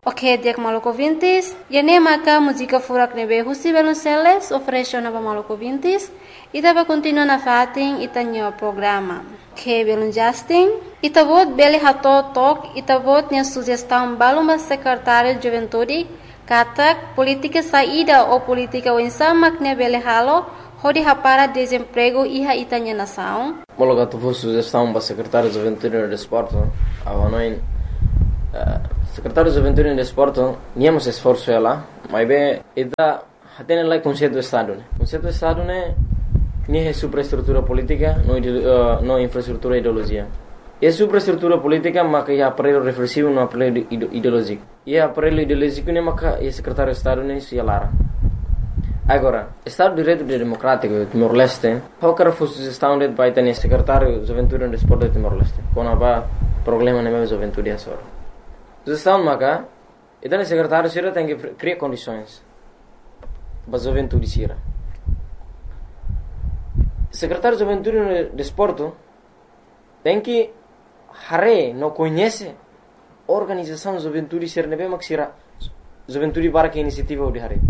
Ok, dia maluco vintis. E nem maca música furak nebe husi belunceles oferece na maluco vintis. E dava continua na fatin e tanho programa. Que belun Justin. E tabot beli hato tok e tabot nia sugestão baluma secretário de juventude. Katak política saída ou política wensamak ne beli halo. Hodi hapara desemprego iha itanya nação. Mologa tu sugestão para secretário de juventude e desporto. Avanoin secretário de juventude e desporto, niamos esforço lá, mas bem, ida tem lá conceito do estado, né? Conceito do estado né, nem é superestrutura política, não infraestrutura ideologia. É superestrutura política, mas é aparelho reflexivo, não aparelho ideológico. E aparelho ideológico né, mas é secretário de estado né, se alara. Agora, Estado de Direito Democrático Timor-Leste, qualquer sugestão de vai ter secretário de juventude e desporto de Timor-Leste, quando há problema na mesma juventude é só. Sugestão maka, então o secretário Sira tem que criar condições para a juventude Sira. Secretário de Juventude e Desporto tem que não conhece a organização de juventude Sira, não é mais Sira, juventude para que iniciativa de Hare.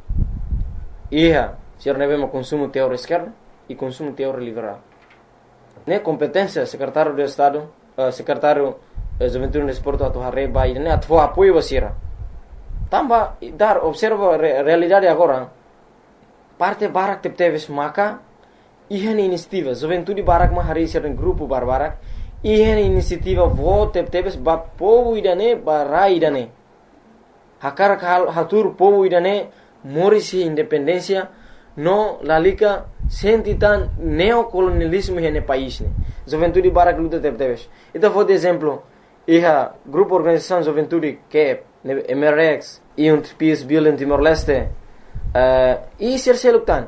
Sira não é mais consumo teórico esquerdo e consumo teórico liberal. Né competência secretário do Estado, secretário juventude no esporte atau hari bayi ini atau apoio basira. Tambah dar observa realidade agora. Parte barak teves maka ihan inisiativa juventude barak mah hari sering grupo barbarak ihan inisiativa vote teves ba povo idane barai idane. Hakar hatur povo idane morisi independência no lalika sentitan neocolonialismo hene país ne. Juventude barak luta teves. Itu foi de exemplo. Iha grupo organização juventude que é MRX e PIS Bill Timor-Leste e serseluktan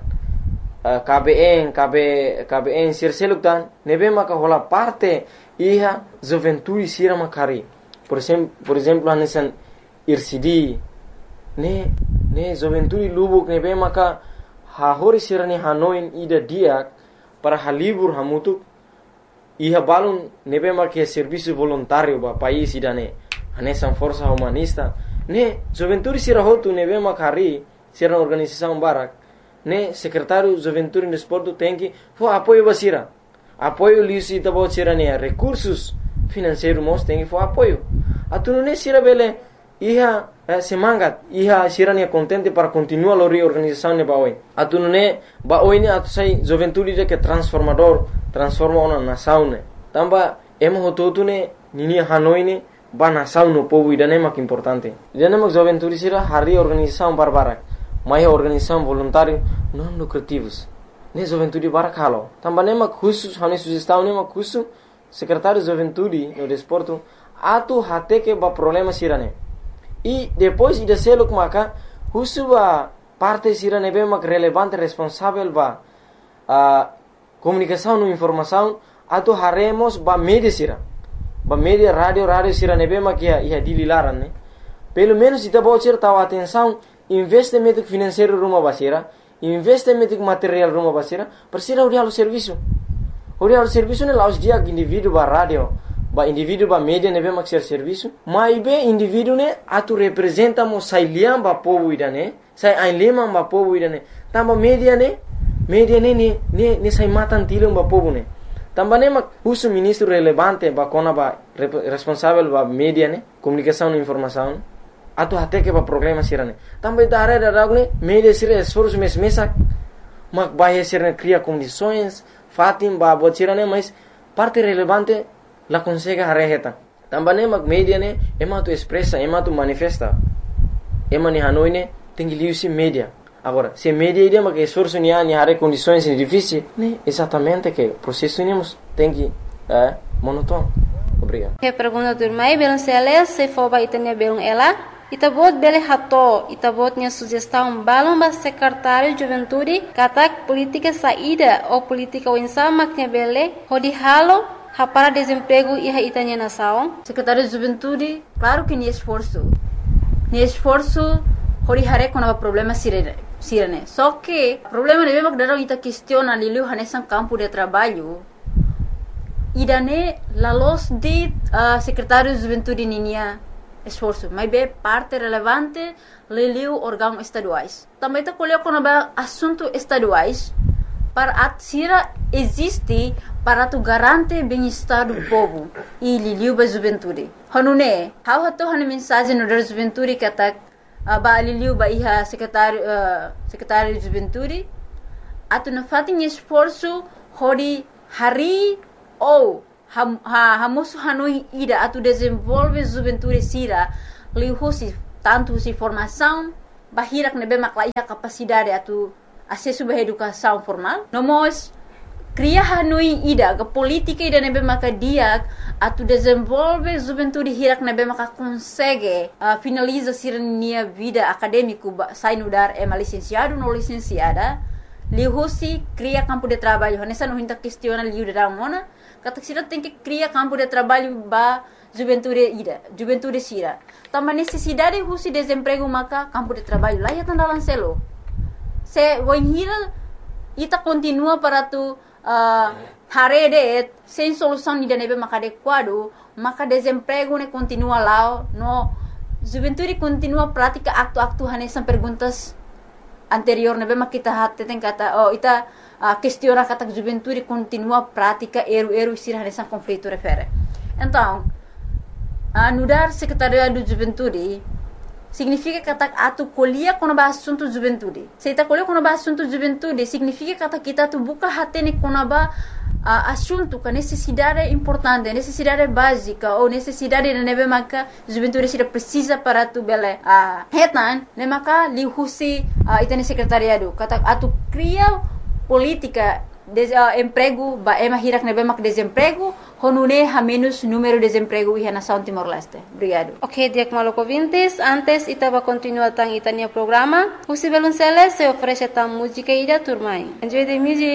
KBN serseluktan nebe maka hola parte iha juventude sira makari por exemplo anesan IRCD ne juventude lubuk nebe maka hahori sira ni hanoin ida dia para halibur hamutuk iha balun nebe marque serviço voluntário ba país idane anesan força humanista ne juventude sira hotu nebe makari sira organização barak ne secretário juventude e desporto tem que for apoio basira apoio lisi tabo sira ne recursos financeiros mos tem que for apoio atunu ne sira bele iha semangat iha sira ne contente para continuar a reorganização ne baoi atunu ne baoi ne atu sai juventude de que transforma uma nação né. Tamba emo hototu né nini Hanoi né ba nação no povo idane mak importante. Idane mak juventude sira hari organização barbarak. Mai organização voluntário não lucrativos. Ne juventude barak halo. Tamba ne mak khusus hani sugestão ne mak khusus secretário de juventude no desporto atu hate que ba problema sira né. E depois ida seluk maka khusus ba parte sira ne be mak relevante responsável ba comunicação e informação atau haremos ba media sira ba media radio sira nebe makia ia dililaran né pelo menos ita bocor tahu atenção investimento financeiro rumah basira investimento material rumah basira persira urialo serviço né laos dia indivíduo ba radio ba indivíduo ba media nebe makia serviço mas be indivíduo né atu representa mo sailiam ba povo idane sai ainlema ba povo idane tamba media né ne sai matan tilung ba povo ne tamba ne mak usu ministro relevante ba kona ba responsável ba media ne comunicação e informação atu até que ba problema sirane tamba itare da ragne media sira esforço mesak mak ba sirane cria condições fatim ba botirane mas parte relevante la consegue hareheta tamba ne mak media ne ema tu expressa ema tu manifesta ema ni Hanoi ne tengi liusi media. Agora, se media ideia que esforço ni hare condições difíceis, né? Exatamente que o processo tem que monótono. Obrigado. Que pergunta do irmão, belum seles, se for ba itanya belum ela, itabot bele hato, itabotnya sugestão balum ba secretário de juventude, katak política saída ou política winsama que bele, hodi halo, para desemprego e itanya nação. Secretário de juventude, claro que ni esforço, hori hare kona problema sirene. Só que problema de mesmo que ita questiona lilu hanesan campo de trabalho. Idane la los de secretário de juventude ninia esforço, mas é parte relevante liliu órgãos estaduais. Também está colocando assuntos estaduais para a Sira existe para tu garantir bem-estar do povo e liliu ba juventude. Hanune, how hato hanu mensagem no da juventude que tá ba liliu ba iha secretário de juventude atu na fatin esforço hori hari ou hamusu hanui ida atu desenvolve juventude Sira liu husi tanto si formação bahirak nebe makla iha capacidade atu acesso à educação formal. Nós cria hanui ida ke política ida nebe maka dia atu desenvolve juventude hirak nebe maka consegue finaliza sirnia vida acadêmico sai no dar licenciado no licenciada lihusi cria campo de trabalho nessa não hinta questiona liu da mona kata sira tem que cria campo de trabalho ba juventude Sira também necessidade husi desemprego maka campo de trabalho lá ya tandalan selo se wanhira ita continua para tu harede sem solução de nebe maka adequado maka desemprego ne continua lá no juventude continua prática acto hanesan perguntas anterior nebe maka kita hatte tem kata ita questiona kata juventude continua prática eru Sira hanesan conflito refere então anudar secretariado de juventude significa que atu colhia quando ba assunto juventude. Se ta colhia quando ba assunto juventude significa que kita tu buka hatene quando ba assunto que necessidade importante, necessidade básica ou necessidade de nebe maka juventude Sira precisa para tu bele hetan ne maka li husi itane secretariado kata atu cria política emprego ba hirak nebe mak desemprego honune ha menos número de desemprego e nação Timor-Leste. Obrigado. Ok, Diak Maloko Vintis, antes itaba continua tang itania programa. Husi Belunceles se oferece tang música ida turmai. Enjoy the music.